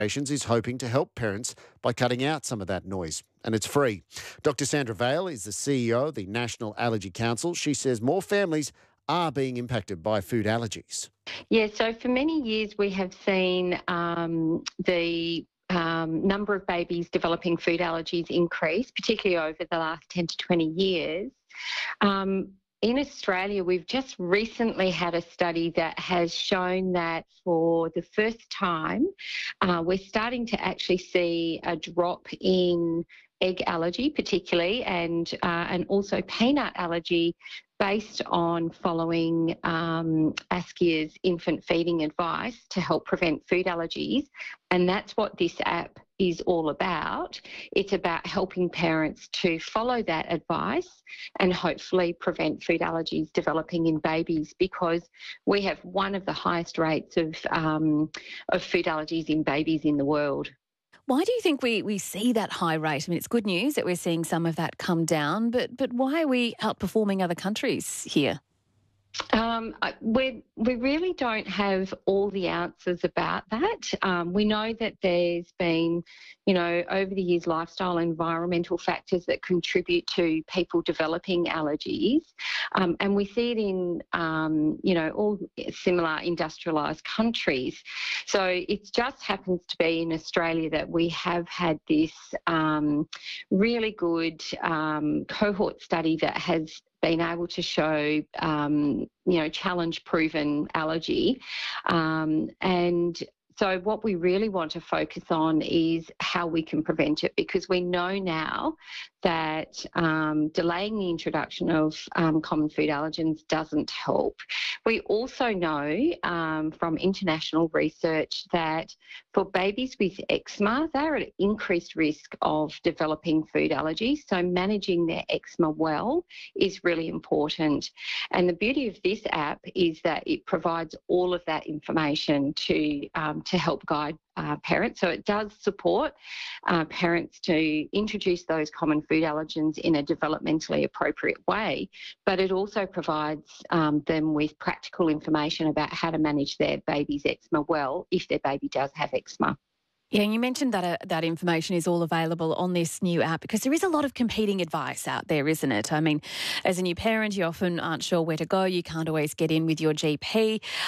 is hoping to help parents by cutting out some of that noise, and it's free. Dr. Sandra Vale is the CEO of the National Allergy Council. She says more families are being impacted by food allergies. Yeah, so for many years we have seen the number of babies developing food allergies increase, particularly over the last 10 to 20 years. In Australia, we've just recently had a study that has shown that for the first time, we're starting to actually see a drop in egg allergy particularly, and also peanut allergy based on following Askea's infant feeding advice to help prevent food allergies. And that's what this app is all about. It's about helping parents to follow that advice and hopefully prevent food allergies developing in babies, because we have one of the highest rates of food allergies in babies in the world. Why do you think we see that high rate? I mean, it's good news that we're seeing some of that come down, but why are we outperforming other countries here? We really don't have all the answers about that. We know that there's been, over the years, lifestyle and environmental factors that contribute to people developing allergies. And we see it in, all similar industrialised countries. So it just happens to be in Australia that we have had this really good cohort study that has been able to show, challenge-proven allergy. And so what we really want to focus on is how we can prevent it, because we know now that delaying the introduction of common food allergens doesn't help. We also know from international research that for babies with eczema, they're at increased risk of developing food allergies. So managing their eczema well is really important. And the beauty of this app is that it provides all of that information to help guide parents. So it does support parents to introduce those common food allergens in a developmentally appropriate way, but it also provides them with practical information about how to manage their baby's eczema well if their baby does have eczema. Yeah, and you mentioned that that information is all available on this new app, because there is a lot of competing advice out there, isn't it? I mean, as a new parent, you often aren't sure where to go. You can't always get in with your GP.